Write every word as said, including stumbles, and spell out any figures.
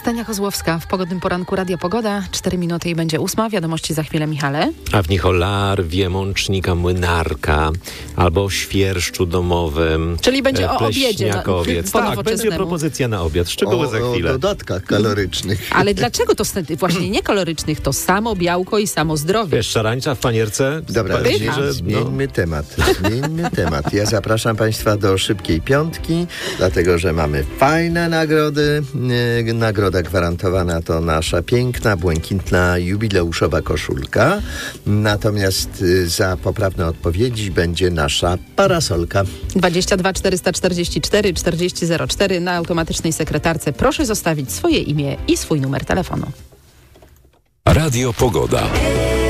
Stania Kozłowska w pogodnym poranku Radia Pogoda. Cztery minuty i będzie ósma. Wiadomości za chwilę, Michale. A w nich o larwie mącznika młynarka albo o świerszczu domowym. Czyli będzie o obiedzie. Pleśniakowiec. No, tak, będzie propozycja na obiad. Szczegóły o, za chwilę. O dodatkach kalorycznych. Ale dlaczego to właśnie nie kalorycznych? To samo białko i samo zdrowie. Wiesz, szarańcza w panierce? Dobra, Pewnie, zmień, że, zmieńmy no. temat. Zmieńmy temat. Ja zapraszam Państwa do szybkiej piątki, dlatego że mamy fajne nagrody. E, nagroda gwarantowana to nasza piękna, błękitna, jubileuszowa koszulka. Natomiast e, za poprawne odpowiedzi będzie nasza parasolka. dwadzieścia dwa czterysta czterdzieści cztery czterdzieści zero cztery na automatycznej sekretarce. Proszę zostawić swoje imię i swój numer telefonu. Radio Pogoda.